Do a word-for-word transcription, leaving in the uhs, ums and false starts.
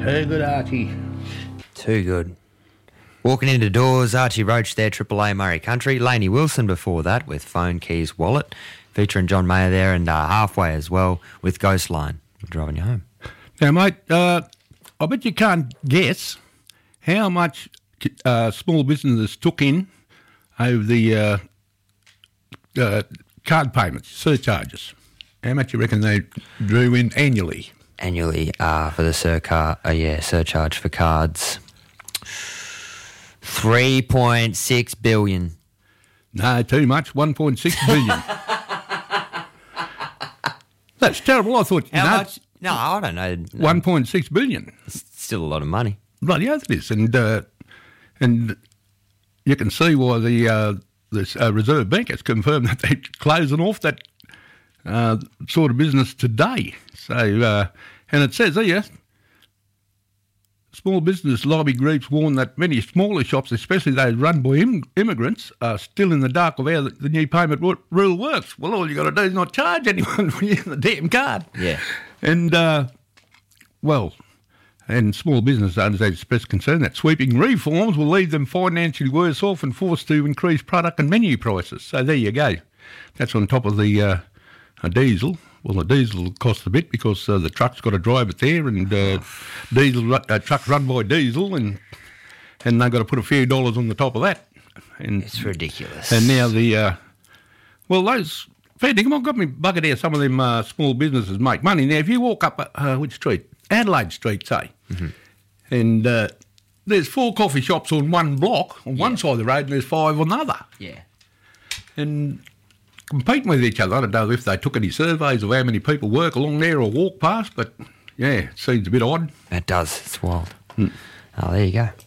Too good, Archie. Too good. Walking into doors, Archie Roach there, Triple A Murray Country. Laney Wilson before that with Phone Keys Wallet, featuring John Mayer there, and uh, halfway as well with Ghost Line. We're driving you home. Now, mate, uh, I bet you can't guess how much uh, small businesses took in over the uh, uh, card payments, surcharges. How much you reckon they drew in annually? Annually uh, for the surcar- uh, yeah, surcharge for cards. three point six billion. No, too much. one point six billion. That's terrible. I thought, How no, much? No, I don't know. No. one point six billion. It's still a lot of money. Bloody oath it is. And, uh, and you can see why the uh, the uh, Reserve Bank has confirmed that they're closing off that uh, sort of business today. So, uh, and it says here, small business lobby groups warn that many smaller shops, especially those run by Im- immigrants, are still in the dark of how the, the new payment w- rule works. Well, all you got to do is not charge anyone for using the damn card. Yeah. And, uh, well, and small business owners have expressed concern that sweeping reforms will leave them financially worse off and forced to increase product and menu prices. So there you go. That's on top of the uh, a diesel. Well, the diesel will cost a bit because uh, the truck's got to drive it there, and uh, diesel uh, trucks run by diesel, and and they've got to put a few dollars on the top of that. And It's ridiculous. And now the uh, well, those fair dinkum, I've got me buggered here. Some of them uh, small businesses make money. Now, if you walk up uh, which street, Adelaide Street, say, mm-hmm. and uh, there's four coffee shops on one block on yeah. one side of the road, and there's five on the other. Yeah, and competing with each other. I don't know if they took any surveys of how many people work along there or walk past, but yeah, it seems a bit odd. It does. It's wild. Mm. Oh, there you go.